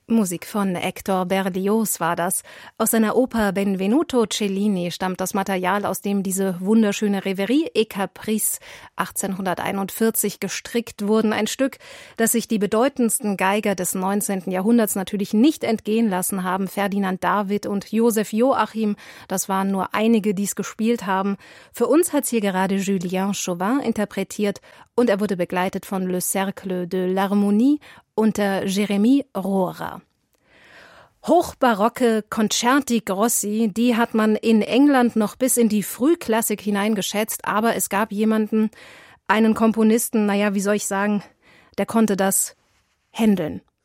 Musik von Hector Berlioz war das. Aus seiner Oper Benvenuto Cellini stammt das Material, aus dem diese wunderschöne Reverie et Caprice 1841 gestrickt wurden. Ein Stück, das sich die bedeutendsten Geiger des 19. Jahrhunderts natürlich nicht entgehen lassen haben. Ferdinand David und Joseph Joachim, das waren nur einige, die es gespielt haben. Für uns hat's hier gerade Julien Chauvin interpretiert und er wurde begleitet von Le Cercle de l'Harmonie unter Jérémie Rohrer. Hochbarocke Concerti Grossi, die hat man in England noch bis in die Frühklassik hineingeschätzt, aber es gab jemanden, einen Komponisten, wie soll ich sagen, der konnte das händeln.